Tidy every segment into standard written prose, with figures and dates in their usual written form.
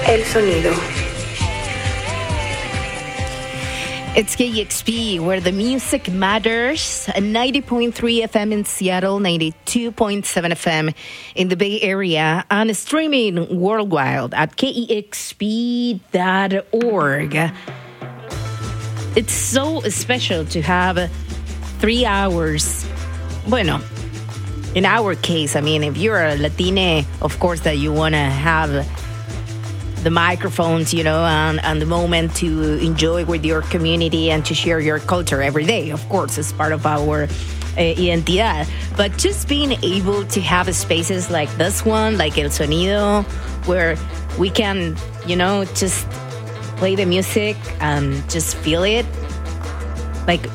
El sonido. It's KEXP, where the music matters. 90.3 FM in Seattle, 92.7 FM in the Bay Area, and streaming worldwide at KEXP.org. It's so special to have 3 hours. Bueno, in our case, I mean, if you're a Latina, of course that you want to have the microphones, you know, and the moment to enjoy with your community and to share your culture every day. Of course, it's part of our identidad. But just being able to have spaces like this one, like El Sonido, where we can, you know, just play the music and just feel it. Like,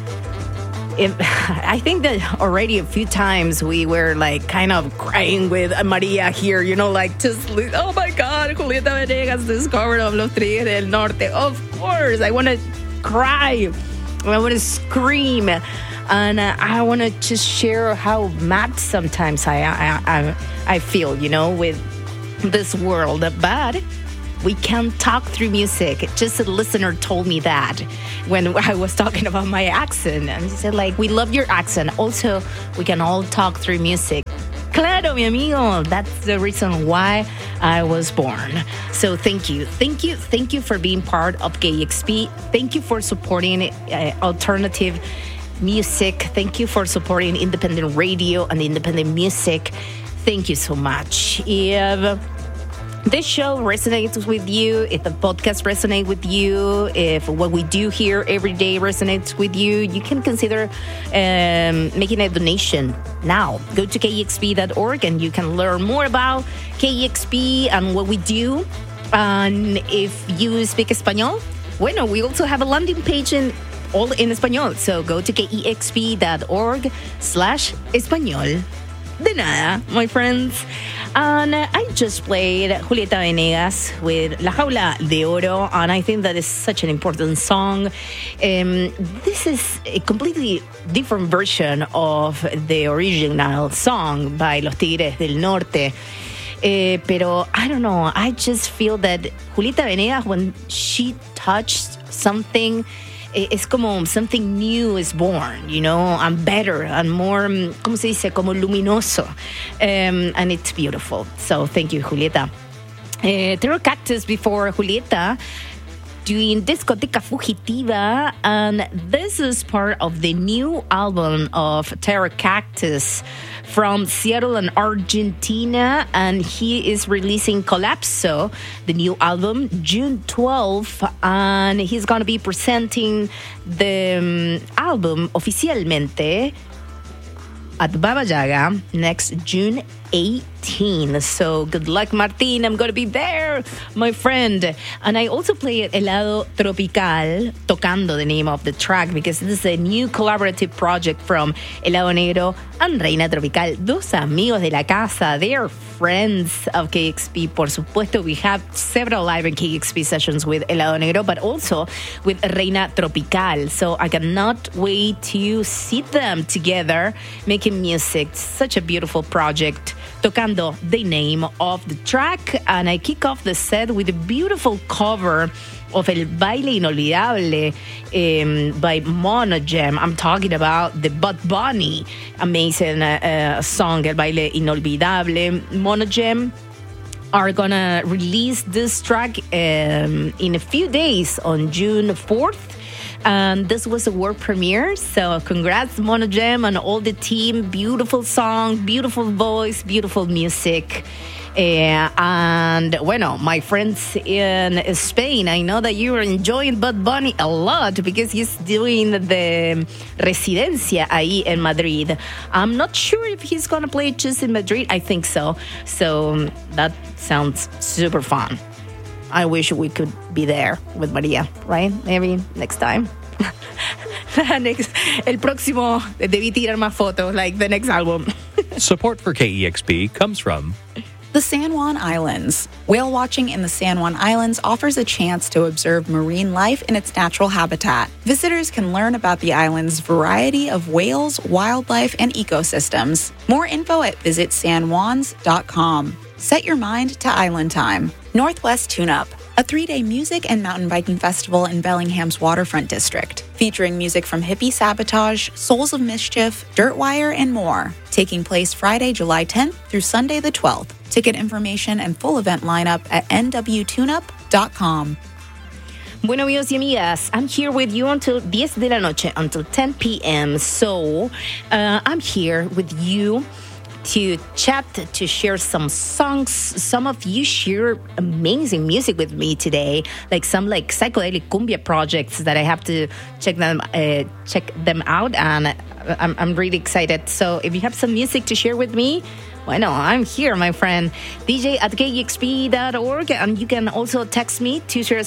I think that already a few times we were like kind of crying with Maria here, you know, like just, oh my God, Julieta Venegas discovered of Los Tigres del Norte. Of course, I want to cry. I want to scream. And I want to just share how mad sometimes I feel, you know, with this world. But we can talk through music. Just a listener told me that when I was talking about my accent. And he said, like, we love your accent. Also, we can all talk through music. Claro, mi amigo. That's the reason why I was born. So thank you. Thank you. Thank you for being part of KEXP. Thank you for supporting alternative music. Thank you for supporting independent radio and independent music. Thank you so much. If this show resonates with you, if the podcast resonates with you, if what we do here every day resonates with you, you can consider making a donation now. Go to KEXP.org and you can learn more about KEXP and what we do. And if you speak Espanol, bueno, we also have a landing page all in Espanol. So go to KEXP.org/Espanol. De nada, my friends. And I just played Julieta Venegas with La Jaula de Oro, and I think that is such an important song. This is a completely different version of the original song by Los Tigres del Norte. Pero I don't know, I just feel that Julieta Venegas, when she touched something, it's como something new is born, you know, and better and more, ¿cómo se dice? Como luminoso. And it's beautiful. So thank you, Julieta. Terror Cactus before Julieta doing Discoteca Fugitiva. And this is part of the new album of Terror Cactus from Seattle and Argentina, and he is releasing Collapso, the new album, June 12th, and he's going to be presenting the album oficialmente at Baba Yaga next June 18. So good luck, Martin. I'm going to be there, my friend. And I also played Helado Tropical, Tocando, the name of the track, because this is a new collaborative project from Helado Negro and Reina Tropical, dos amigos de la casa. They are friends of KEXP. Por supuesto, we have several live and KEXP sessions with Helado Negro, but also with Reina Tropical. So I cannot wait to see them together making music. Such a beautiful project. Tocando, the name of the track. And I kick off the set with a beautiful cover of El Baile Inolvidable by Monogem. I'm talking about the Bud Bunny amazing song, El Baile Inolvidable. Monogem are gonna release this track in a few days on June 4th. And this was a world premiere, so congrats, Monogem, and all the team. Beautiful song, beautiful voice, beautiful music. And, bueno, my friends in Spain, I know that you are enjoying Bad Bunny a lot because he's doing the Residencia ahí in Madrid. I'm not sure if he's going to play just in Madrid. I think so. So that sounds super fun. I wish we could be there with Maria, right? Maybe next time. El próximo, debí tirar más fotos, like the next album. Support for KEXP comes from the San Juan Islands. Whale watching in the San Juan Islands offers a chance to observe marine life in its natural habitat. Visitors can learn about the island's variety of whales, wildlife, and ecosystems. More info at visitsanjuans.com. Set your mind to island time. Northwest Tune-Up, a 3-day music and mountain biking festival in Bellingham's waterfront district, featuring music from Hippie Sabotage, Souls of Mischief, Dirtwire, and more. Taking place Friday, July 10th through Sunday the 12th. Ticket information and full event lineup at nwtuneup.com. Bueno, amigos y amigas, I'm here with you until 10 de la noche, until 10 p.m. So, I'm here with you to chat, to share some songs. Some of you share amazing music with me today, like some psychedelic cumbia projects that I have to check them out, and I'm really excited. So if you have some music to share with me, bueno, I'm here, my friend. DJ@kexp.org, and you can also text me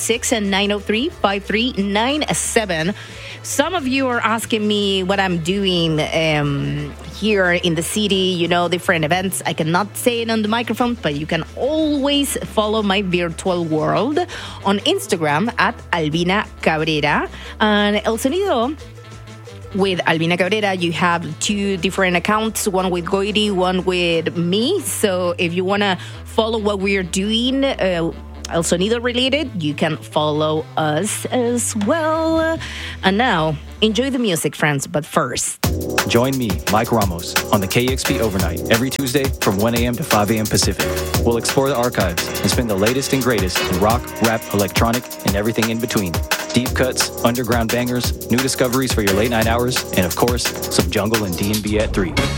206-903-5397. Some of you are asking me what I'm doing here in the city, different events. I cannot say it on the microphone, but you can always follow my virtual world on Instagram at Albina Cabrera. And El Sonido with Albina Cabrera, you have 2 different accounts, one with Goiri, one with me. So if you want to follow what we're doing, El Sonido related, you can follow us as well. And now, enjoy the music, friends. But first, join me, Mike Ramos, on the KEXP Overnight every Tuesday from 1 a.m. to 5 a.m. Pacific. We'll explore the archives and spin the latest and greatest in rock, rap, electronic, and everything in between. Deep cuts, underground bangers, new discoveries for your late night hours, and of course, some jungle and D&B at 3.